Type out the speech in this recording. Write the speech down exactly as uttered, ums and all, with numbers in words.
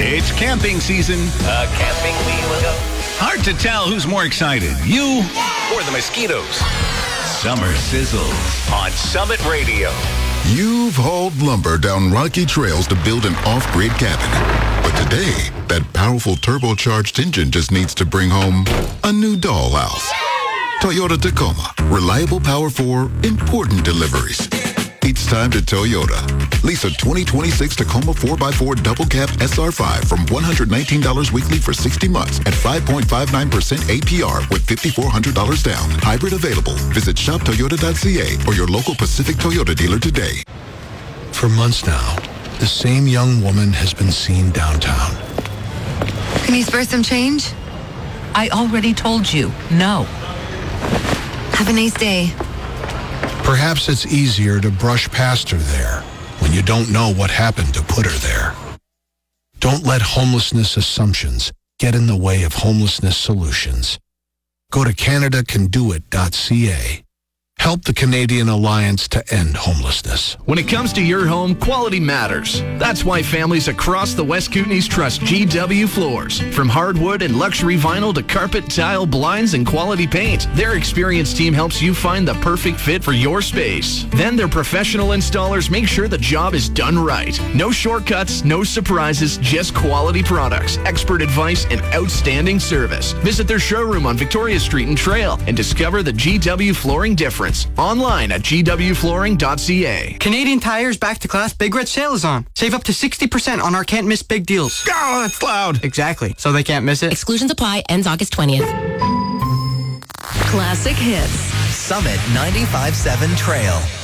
It's camping season. Uh, camping we will go. Hard to tell who's more excited, you Or the mosquitoes. Summer Sizzles On Summit Radio. You've hauled lumber down rocky trails to build an off-grid cabin. But today, that powerful turbocharged engine just needs to bring home a new dollhouse. Toyota Tacoma. Reliable power for important deliveries. It's time to Toyota. Lease a twenty twenty-six Tacoma four by four Double Cab S R five from one hundred nineteen dollars weekly for sixty months at five point five nine percent A P R with five thousand four hundred dollars down. Hybrid available. Visit shop toyota dot c a or your local Pacific Toyota dealer today. For months now, the same young woman has been seen downtown. Can you spare some change? I already told you, no. Have a nice day. Perhaps it's easier to brush past her there when you don't know what happened to put her there. Don't let homelessness assumptions get in the way of homelessness solutions. Go to canada can do it dot c a. Help the Canadian Alliance to end homelessness. When it comes to your home, quality matters. That's why families across the West Kootenays trust G W Floors. From hardwood and luxury vinyl to carpet, tile, blinds, and quality paint, their experienced team helps you find the perfect fit for your space. Then their professional installers make sure the job is done right. No shortcuts, no surprises, just quality products, expert advice, and outstanding service. Visit their showroom on Victoria Street and Trail and discover the G W Flooring difference. Online at g w flooring dot c a. Canadian Tire's Back to Class Big Red Sale is on. Save up to sixty percent on our can't miss big deals. Oh, that's loud. Exactly. So they can't miss it. Exclusions apply. Ends August twentieth. Classic hits. Summit ninety-five point seven Trail.